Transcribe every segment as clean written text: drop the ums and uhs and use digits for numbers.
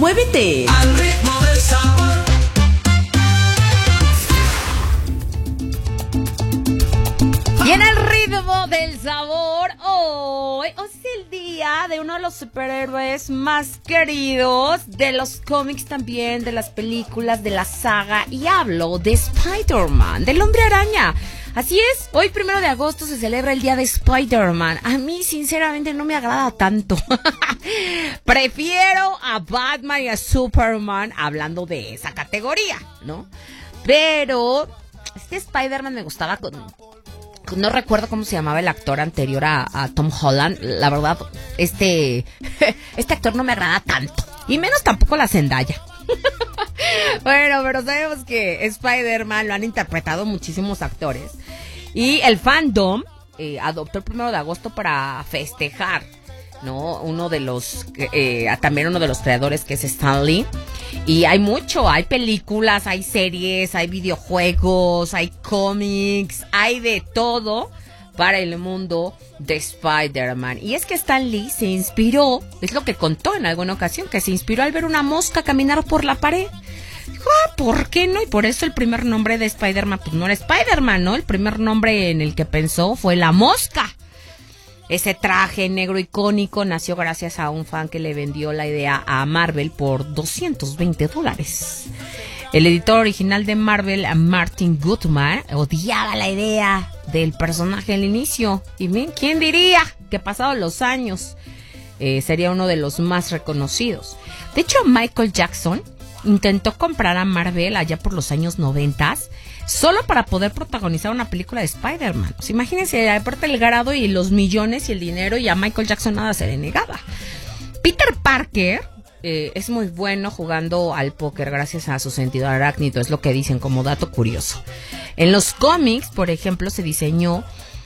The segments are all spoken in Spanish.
muévete. Al ritmo del sabor. Y en el ritmo del sabor, hoy es el día de uno de los superhéroes más queridos, de los cómics también, de las películas, de la saga, y hablo de Spider-Man, del Hombre Araña. Así es, hoy 1 de agosto se celebra el día de Spider-Man. A mí sinceramente no me agrada tanto. Prefiero a Batman y a Superman hablando de esa categoría, ¿no? Pero este Spider-Man me gustaba no recuerdo cómo se llamaba el actor anterior a Tom Holland. La verdad, este actor no me agrada tanto. Y menos tampoco la Zendaya. Bueno, pero sabemos que Spider-Man lo han interpretado muchísimos actores. Y el fandom adoptó el 1 de agosto para festejar, ¿no? También uno de los creadores, que es Stan Lee. Y hay películas, hay series, hay videojuegos, hay cómics, hay de todo para el mundo de Spider-Man. Y es que Stan Lee se inspiró, es lo que contó en alguna ocasión, que se inspiró al ver una mosca caminar por la pared. Dijo, ¿por qué no? Y por eso el primer nombre de Spider-Man, pues no era Spider-Man, ¿no? El primer nombre en el que pensó fue La Mosca. Ese traje negro icónico nació gracias a un fan que le vendió la idea a Marvel por $220. El editor original de Marvel, Martin Goodman, odiaba la idea del personaje al inicio. Y bien, ¿quién diría que pasados los años sería uno de los más reconocidos? De hecho, Michael Jackson intentó comprar a Marvel allá por los años 90 solo para poder protagonizar una película de Spider-Man. O sea, imagínense, aparte el grado y los millones y el dinero, y a Michael Jackson nada se le negaba. Peter Parker es muy bueno jugando al póker gracias a su sentido arácnido, es lo que dicen como dato curioso. En los cómics, por ejemplo, se diseñó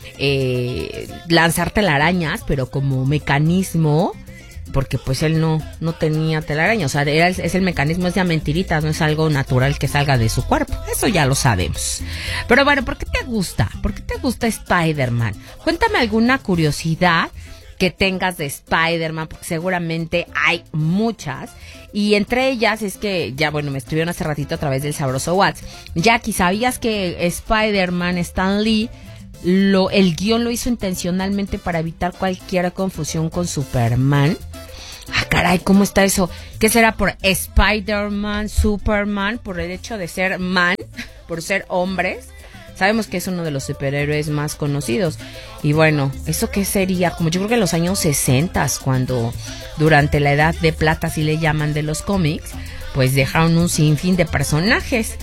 lanzar telarañas, pero como mecanismo, porque pues él no tenía telaraña, o sea, es el mecanismo, es de mentiritas, no es algo natural que salga de su cuerpo, eso ya lo sabemos. Pero bueno, ¿por qué te gusta? ¿Por qué te gusta Spider-Man? Cuéntame alguna curiosidad que tengas de Spider-Man, porque seguramente hay muchas, y entre ellas es que, ya bueno, me escribieron hace ratito a través del sabroso WhatsApp. Jackie, ¿sabías que Spider-Man, Stan Lee, el guión lo hizo intencionalmente para evitar cualquier confusión con Superman? Ah, caray, ¿cómo está eso? ¿Qué será por Spider-Man, Superman, por el hecho de ser man, por ser hombres? Sabemos que es uno de los superhéroes más conocidos. Y bueno, ¿eso qué sería? Como yo creo que en los años 60, cuando durante la edad de plata, así le llaman, de los cómics, pues dejaron un sinfín de personajes.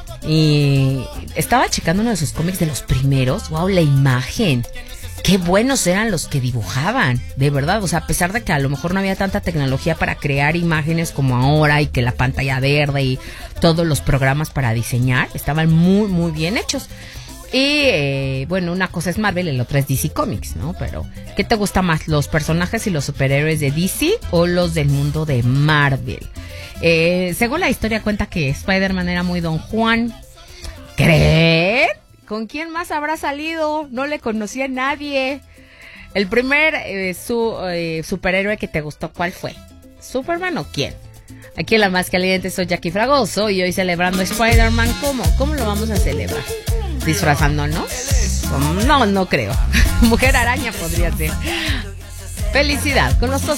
Y estaba checando uno de sus cómics de los primeros. ¡Wow! La imagen. Qué buenos eran los que dibujaban, de verdad. O sea, a pesar de que a lo mejor no había tanta tecnología para crear imágenes como ahora, y que la pantalla verde y todos los programas para diseñar estaban muy, muy bien hechos. Y bueno, una cosa es Marvel, el otro es DC Comics, ¿no? Pero, ¿qué te gusta más? ¿Los personajes y los superhéroes de DC o los del mundo de Marvel? Según la historia cuenta que Spider-Man era muy Don Juan. ¿Creen? ¿Con quién más habrá salido? No le conocía a nadie. El primer superhéroe que te gustó, ¿cuál fue? ¿Superman o quién? Aquí en La Más Caliente soy Jackie Fragoso, y hoy celebrando Spider-Man. ¿Cómo lo vamos a celebrar? ¿Disfrazándonos? No creo. Mujer Araña podría ser. Felicidad con los dos